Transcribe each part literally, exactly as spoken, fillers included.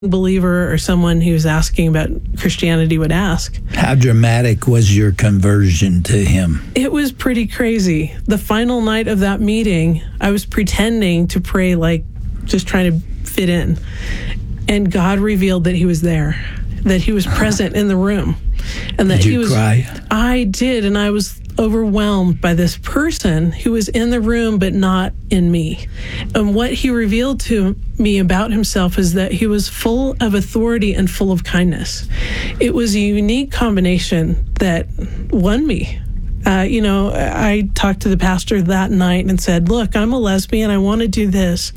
believer or someone who's asking about Christianity would ask. How dramatic was your conversion to him? It was pretty crazy. The final night of that meeting, I was pretending to pray, like just trying to fit in. And God revealed that he was there, that he was present in the room. And that did you he was cry? I did, and I was overwhelmed by this person who was in the room but not in me. And what he revealed to me about himself is that he was full of authority and full of kindness. It was a unique combination that won me. Uh, you know, I talked to the pastor that night and said, look, I'm a lesbian. I want to do this.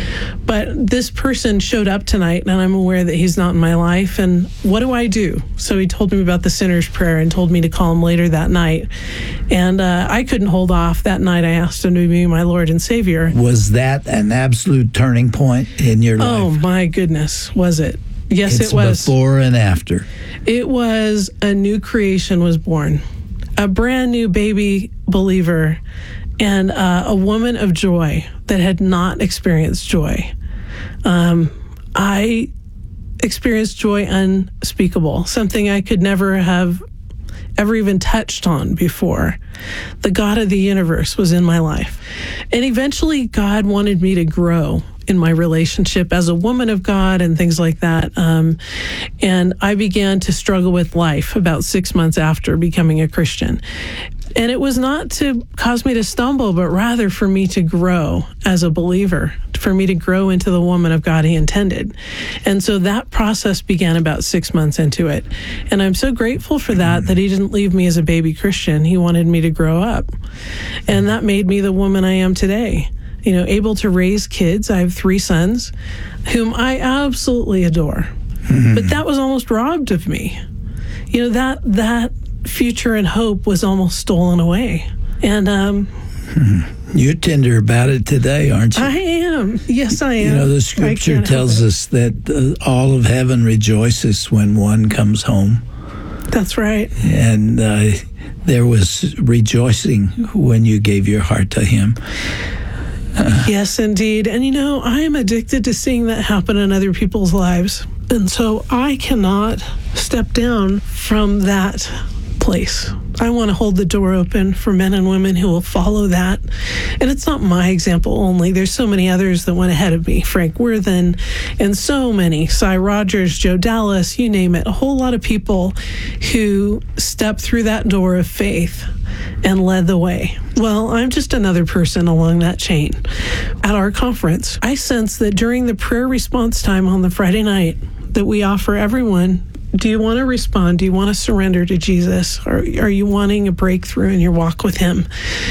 But this person showed up tonight, and I'm aware that he's not in my life. And what do I do? So he told me about the sinner's prayer and told me to call him later that night. And uh, I couldn't hold off. That night, I asked him to be my Lord and Savior. Was that an absolute turning point in your life? Oh, my goodness, was it? Yes, it's it was. Before and after. It was a new creation was born. A brand new baby believer, and uh, a woman of joy that had not experienced joy. Um, I experienced joy unspeakable, something I could never have ever even touched on before. The God of the universe was in my life. And eventually God wanted me to grow in my relationship as a woman of God and things like that. Um, and I began to struggle with life about six months after becoming a Christian. And it was not to cause me to stumble, but rather for me to grow as a believer, for me to grow into the woman of God he intended. And so that process began about six months into it. And I'm so grateful for that, that he didn't leave me as a baby Christian. He wanted me to grow up. And that made me the woman I am today. You know, able to raise kids. I have three sons whom I absolutely adore. Mm-hmm. But that was almost robbed of me. You know, that that future and hope was almost stolen away. And um, mm-hmm. You're tender about it today, aren't you? I am. Yes, I am. You know, the scripture tells us that uh, all of heaven rejoices when one comes home. That's right. And uh, there was rejoicing when you gave your heart to him. Uh, yes, indeed. And, you know, I am addicted to seeing that happen in other people's lives. And so I cannot step down from that place. I want to hold the door open for men and women who will follow that. And it's not my example only. There's so many others that went ahead of me. Frank Worthen and so many. Cy Rogers, Joe Dallas, you name it. A whole lot of people who stepped through that door of faith and led the way. Well, I'm just another person along that chain. At our conference, I sense that during the prayer response time on the Friday night that we offer everyone, do you want to respond? Do you want to surrender to Jesus? Or are you wanting a breakthrough in your walk with him?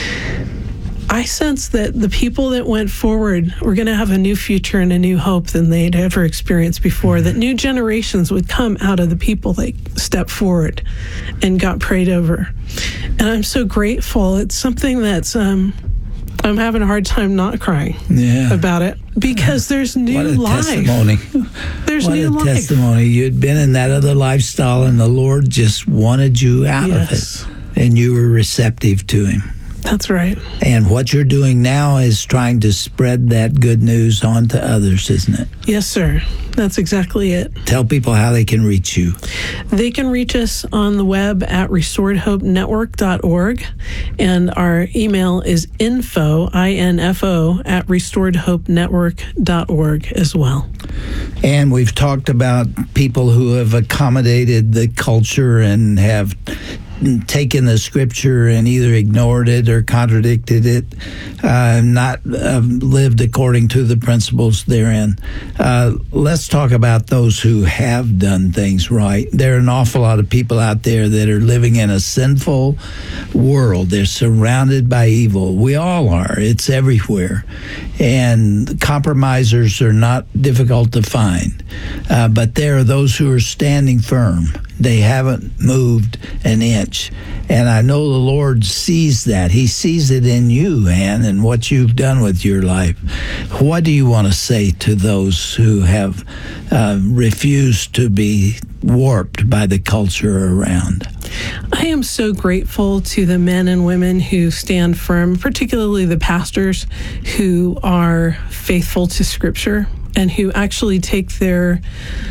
I sense that the people that went forward were going to have a new future and a new hope than they'd ever experienced before, that new generations would come out of the people that stepped forward and got prayed over. And I'm so grateful. It's something that's, um, I'm having a hard time not crying yeah. about it, because there's new what a life. Testimony. There's what new a life. testimony. You'd been in that other lifestyle, and the Lord just wanted you out yes. of it, and you were receptive to him. That's right. And what you're doing now is trying to spread that good news on to others, isn't it? Yes, sir. That's exactly it. Tell people how they can reach you. They can reach us on the web at restored hope network dot org, and our email is info, I N F O, at restored hope network dot org as well. And we've talked about people who have accommodated the culture and have taken the scripture and either ignored it or contradicted it, uh, not uh, lived according to the principles therein. Uh, let's talk about those who have done things right. There are an awful lot of people out there that are living in a sinful world. They're surrounded by evil. We all are. It's everywhere. And compromisers are not difficult to find. Uh, but there are those who are standing firm. They haven't moved an inch. And I know the Lord sees that. He sees it in you, Ann, and what you've done with your life. What do you want to say to those who have uh, refused to be warped by the culture around? I am so grateful to the men and women who stand firm, particularly the pastors who are faithful to Scripture. and who actually take their